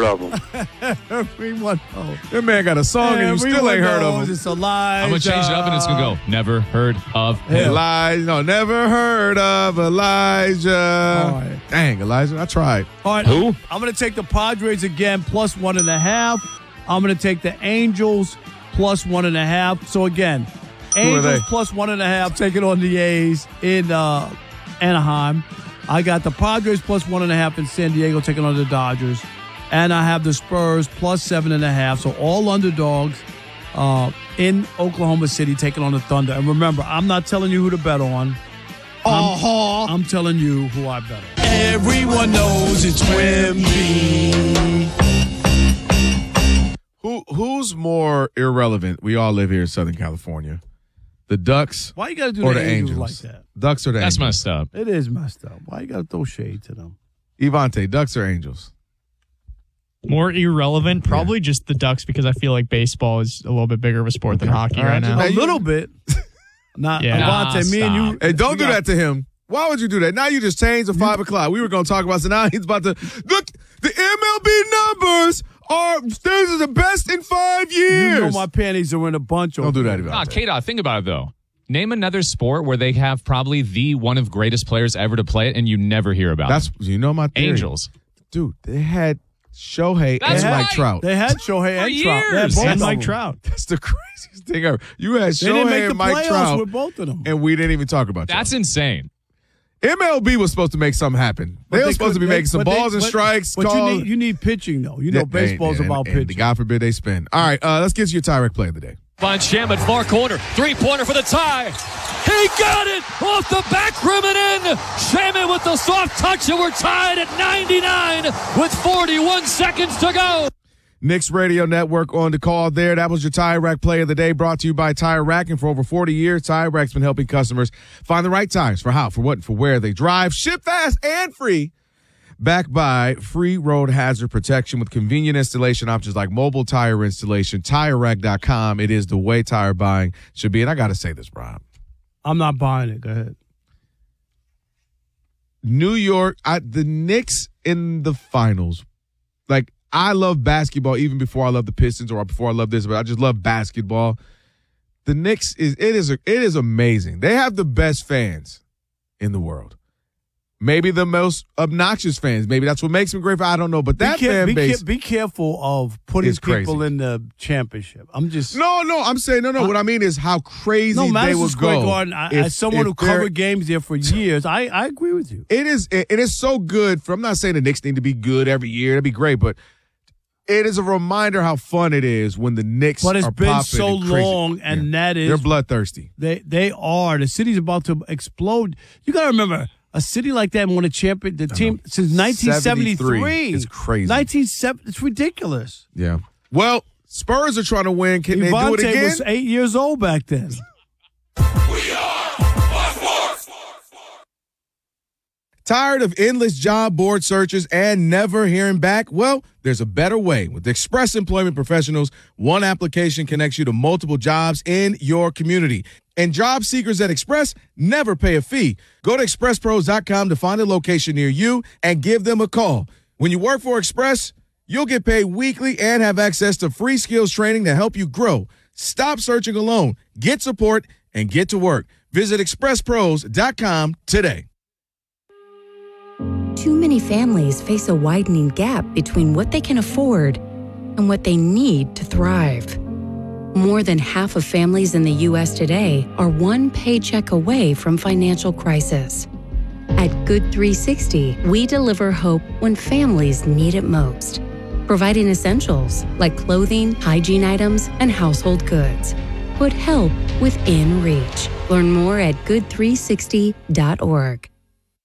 of them. Everyone knows. That man got a song and you still ain't heard of him. It's Elijah. I'm going to change it up and it's going to go, never heard of him. Elijah. No, never heard of Elijah. All right. Dang, Elijah, I tried. All right. Who? I'm going to take the Padres again, plus 1.5. I'm going to take the Angels, plus 1.5. So, again, Angels plus 1.5, taking on the A's in Anaheim. I got the Padres plus 1.5 in San Diego, taking on the Dodgers. And I have the Spurs plus 7.5. So all underdogs in Oklahoma City taking on the Thunder. And remember, I'm not telling you who to bet on. I'm telling you who I bet on. Everyone knows it's Wemby. Who's more irrelevant? We all live here in Southern California. The Ducks. Why you got to do or the the Angels Angels like that? Ducks or the That's Angels? messed up. It is messed up. Why you got to throw shade to them? Ivante, Ducks or Angels? More irrelevant, probably just the Ducks, because I feel like baseball is a little bit bigger of a sport than hockey right now. A little bit. Not Avante, me and you. Hey, don't do that to him. Why would you do that? Now you just changed to 5 o'clock. We were going to talk about, so now he's about to look. The MLB numbers are these are the best in 5 years. You know my panties are in a bunch. Don't do that, Ivante. Nah, K-Dot, think about it, though. Name another sport where they have probably the one of greatest players ever to play it, and you never hear about That's them. you know my theory. Angels. Dude, they had Shohei That's and right. Mike Trout. They had Shohei For and Trout. They had years. both And of Mike them. Trout. That's the craziest thing ever. You had They didn't make Shohei the and Mike playoffs Trout, with both of them. and we didn't even talk about That's Trout. insane. MLB was supposed to make something happen. They were supposed to be making some balls and strikes. But calls. you need pitching, though. You know, baseball's about and pitching. God forbid they spin. All right, let's get you your Tyrek play of the day. Finds Shaman far corner. Three-pointer for the tie. He got it off the back rim and in. Shaman with the soft touch, and we're tied at 99 with 41 seconds to go. Knicks Radio Network on the call there. That was your Tire Rack play of the day, brought to you by Tire Rack. And for over 40 years, Tire Rack's been helping customers find the right tires for how, for what, and for where they drive. Ship fast and free. Backed by free road hazard protection with convenient installation options like mobile tire installation. TireRack.com. It is the way tire buying should be. And I got to say this, Rob. I'm not buying it. Go ahead. New York, the Knicks in the finals. Like, I love basketball even before I love the Pistons or before I love this, but I just love basketball. The Knicks it is amazing. They have the best fans in the world. Maybe the most obnoxious fans. Maybe that's what makes them great. I don't know, but that fan base. Be careful of putting people crazy. in the championship. I'm just No. I'm saying no. What I mean is how crazy they Madison would Square go. Garden. As someone who covered games there for years, I agree with you. It is so good. I'm not saying the Knicks need to be good every year. That'd be great, but it is a reminder how fun it is when the Knicks But it's are been popping so and crazy. long, and that is they're bloodthirsty. They are. The city's about to explode. You got to remember, a city like that won a champion. The team since 1973. It's crazy. 1970. It's ridiculous. Yeah. Well, Spurs are trying to win. Can they do it again? was 8 years old back then. Tired of endless job board searches and never hearing back? Well, there's a better way. With Express Employment Professionals, one application connects you to multiple jobs in your community. And job seekers at Express never pay a fee. Go to expresspros.com to find a location near you and give them a call. When you work for Express, you'll get paid weekly and have access to free skills training to help you grow. Stop searching alone. Get support and get to work. Visit expresspros.com today. Too many families face a widening gap between what they can afford and what they need to thrive. More than half of families in the U.S. today are one paycheck away from financial crisis. At Good 360, we deliver hope when families need it most, providing essentials like clothing, hygiene items, and household goods. Put help within reach. Learn more at good360.org.